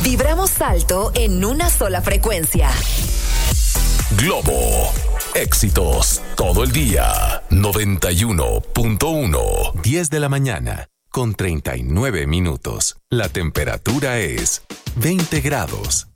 Vibramos alto en una sola frecuencia. Globo. Éxitos todo el día. 91.1. 10 de la mañana con 39 minutos. La temperatura es 20 grados.